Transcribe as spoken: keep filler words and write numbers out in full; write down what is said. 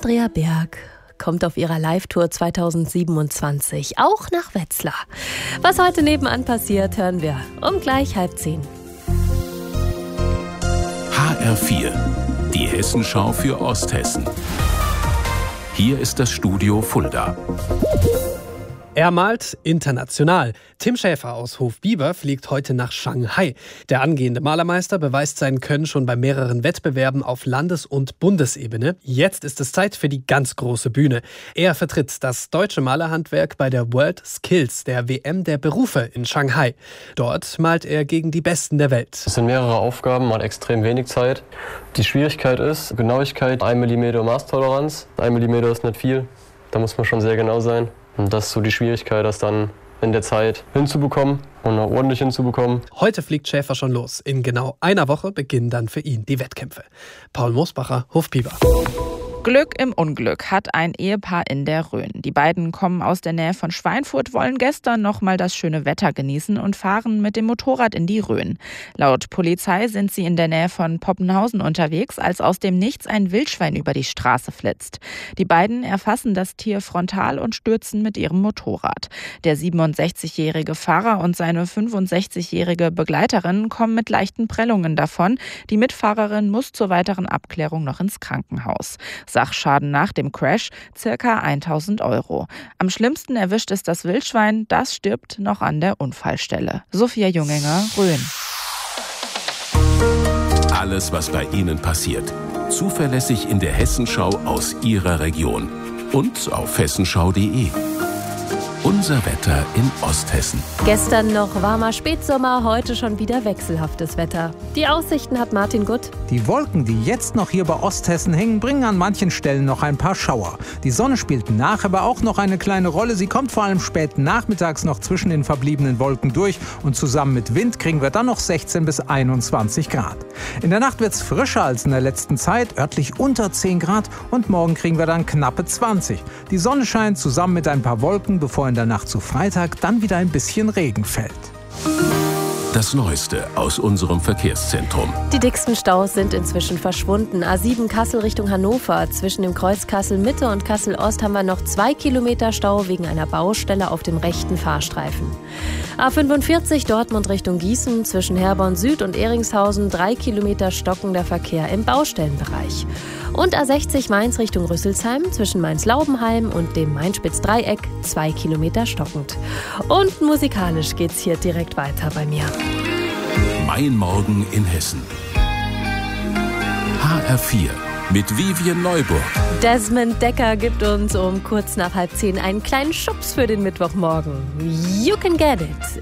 Andrea Berg kommt auf ihrer Live-Tour zweitausendsiebenundzwanzig auch nach Wetzlar. Was heute nebenan passiert, hören wir um gleich halb zehn. H R vier, die Hessenschau für Osthessen. Hier ist das Studio Fulda. Er malt international. Tim Schäfer aus Hofbieber fliegt heute nach Shanghai. Der angehende Malermeister beweist sein Können schon bei mehreren Wettbewerben auf Landes- und Bundesebene. Jetzt ist es Zeit für die ganz große Bühne. Er vertritt das deutsche Malerhandwerk bei der World Skills, der W M der Berufe in Shanghai. Dort malt er gegen die Besten der Welt. Es sind mehrere Aufgaben, man hat extrem wenig Zeit. Die Schwierigkeit ist Genauigkeit, ein Millimeter Maßtoleranz. Ein Millimeter ist nicht viel, da muss man schon sehr genau sein. Und das ist so die Schwierigkeit, das dann in der Zeit hinzubekommen und auch ordentlich hinzubekommen. Heute fliegt Schäfer schon los. In genau einer Woche beginnen dann für ihn die Wettkämpfe. Paul Mosbacher, Hofbieber. Glück im Unglück hat ein Ehepaar in der Rhön. Die beiden kommen aus der Nähe von Schweinfurt, wollen gestern noch mal das schöne Wetter genießen und fahren mit dem Motorrad in die Rhön. Laut Polizei sind sie in der Nähe von Poppenhausen unterwegs, als aus dem Nichts ein Wildschwein über die Straße flitzt. Die beiden erfassen das Tier frontal und stürzen mit ihrem Motorrad. Der siebenundsechzigjährige Fahrer und seine fünfundsechzigjährige Begleiterin kommen mit leichten Prellungen davon. Die Mitfahrerin muss zur weiteren Abklärung noch ins Krankenhaus. Sachschaden nach dem Crash ca. eintausend Euro. Am schlimmsten erwischt es das Wildschwein, das stirbt noch an der Unfallstelle. Sophia Junginger, Rhön. Alles, was bei Ihnen passiert, zuverlässig in der Hessenschau aus Ihrer Region und auf hessenschau punkt de. Unser Wetter in Osthessen. Gestern noch warmer Spätsommer, heute schon wieder wechselhaftes Wetter. Die Aussichten hat Martin Gutt. Die Wolken, die jetzt noch hier bei Osthessen hängen, bringen an manchen Stellen noch ein paar Schauer. Die Sonne spielt nach, aber auch noch eine kleine Rolle. Sie kommt vor allem spät nachmittags noch zwischen den verbliebenen Wolken durch und zusammen mit Wind kriegen wir dann noch sechzehn bis einundzwanzig Grad. In der Nacht wird es frischer als in der letzten Zeit, örtlich unter zehn Grad und morgen kriegen wir dann knappe zwanzig. Die Sonne scheint zusammen mit ein paar Wolken, bevor in der Nacht zu Freitag dann wieder ein bisschen Regen fällt. Das Neueste aus unserem Verkehrszentrum. Die dicksten Staus sind inzwischen verschwunden. A sieben Kassel Richtung Hannover. Zwischen dem Kreuz Kassel-Mitte und Kassel-Ost haben wir noch zwei Kilometer Stau wegen einer Baustelle auf dem rechten Fahrstreifen. A fünfundvierzig Dortmund Richtung Gießen. Zwischen Herborn Süd und Ehringshausen drei Kilometer stockender Verkehr im Baustellenbereich. Und A sechzig Mainz Richtung Rüsselsheim. Zwischen Mainz-Laubenheim und dem Main-Spitz-Dreieck zwei Kilometer stockend. Und musikalisch geht's hier direkt weiter bei mir. Mein Morgen in Hessen. H R vier mit Vivian Neuburg. Desmond Decker gibt uns um kurz nach halb zehn einen kleinen Schubs für den Mittwochmorgen. You can get it.